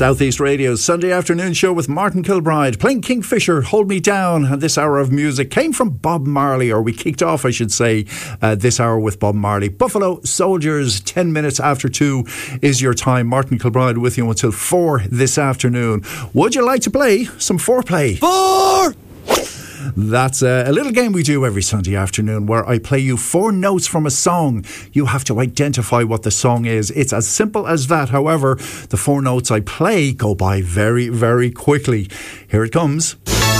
Southeast Radio's Sunday afternoon show with Martin Kilbride, playing Kingfisher, Hold Me Down. And this hour of music came from Bob Marley, or we kicked off, I should say, this hour with Bob Marley. Buffalo Soldiers, 10 minutes after 2 is your time. Martin Kilbride with you until 4 this afternoon. Would you like to play some foreplay? 4! That's a little game we do every Sunday afternoon where I play you 4 notes from a song. You have to identify what the song is. It's as simple as that. However, the 4 notes I play go by very, very quickly. Here it comes.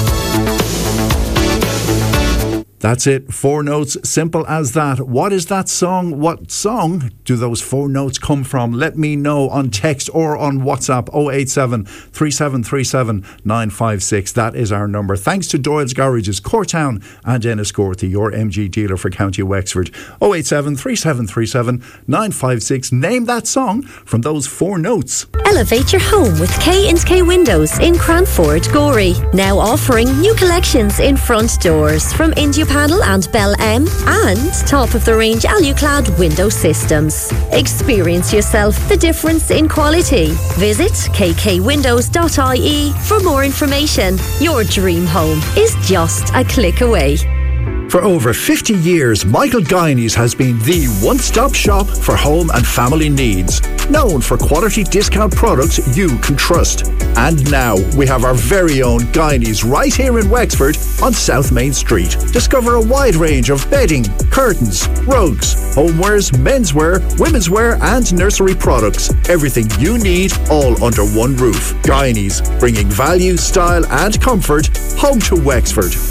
That's it. 4 notes, simple as that. What is that song? What song do those 4 notes come from? Let me know on text or on WhatsApp. 087 3737 956. That is our number. Thanks to Doyle's Garages, Courtown and Enniscorthy, your MG dealer for County Wexford. 087 3737 956. Name that song from those 4 notes. Elevate your home with K&K Windows in Cranford, Gorey. Now offering new collections in front doors from India Panel and Bell M, and top-of-the-range Aluclad window systems. Experience yourself the difference in quality. Visit kkwindows.ie for more information. Your dream home is just a click away. For over 50 years, Michael Guineys has been the one-stop shop for home and family needs. Known for quality discount products you can trust. And now we have our very own Guineys right here in Wexford on South Main Street. Discover a wide range of bedding, curtains, rugs, homewares, menswear, women's wear and nursery products. Everything you need all under one roof. Guineys, bringing value, style and comfort home to Wexford.